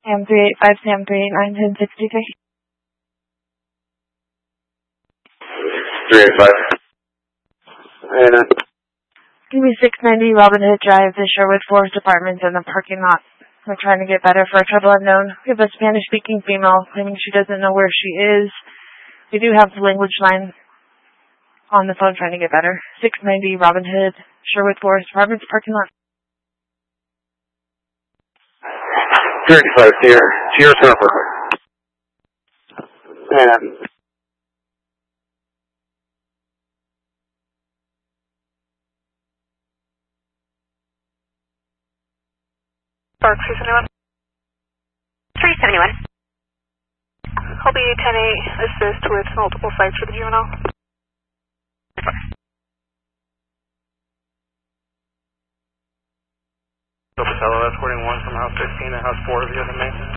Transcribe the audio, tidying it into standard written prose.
Sam 385, Sam 389, 1063. 385. And Give me 690 Robin Hood Drive, the Sherwood Forest Apartments in the parking lot. We're trying to get better for a trouble unknown. We have a Spanish-speaking female claiming she doesn't know where she is. We do have the language line on the phone trying to get better. 690 Robin Hood, Sherwood Forest Apartments parking lot. 385, Sierra Center Berkeley. And Park 371. 371. I'll be 10-8 assist with multiple sites for the juvenile. Hello, escorting 1 from house 15 to house 4 of the other main.